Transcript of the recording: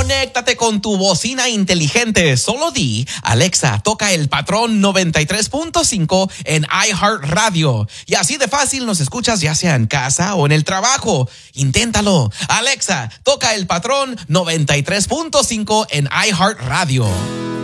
Conéctate con tu bocina inteligente. Solo di, Alexa, toca el patrón 93.5 en iHeartRadio. Y así de fácil nos escuchas ya sea en casa o en el trabajo. Inténtalo. Alexa, toca el patrón 93.5 en iHeartRadio.